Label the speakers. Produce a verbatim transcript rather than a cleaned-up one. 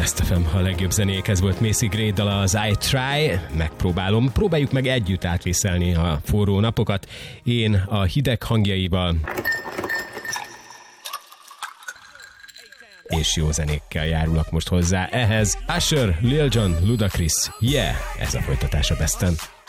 Speaker 1: Best ef em, a legjobb zenék, ez volt Macy Gray dala, az I Try, megpróbálom, próbáljuk meg együtt átvészelni a forró napokat, én a hideg hangjaival, és jó zenékkel járulok most hozzá ehhez. Usher, Lil Jon, Ludacris, yeah, ez a folytatás a Besten.